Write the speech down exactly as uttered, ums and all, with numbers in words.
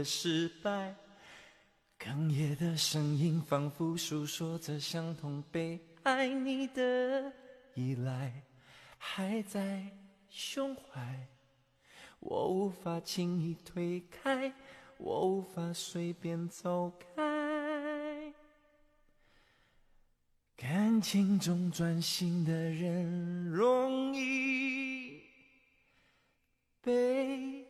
失败，哽咽的声音仿佛诉说着相同被爱你的依赖，还在胸怀，我无法轻易推开，我无法随便走开。感情中专心的人容易被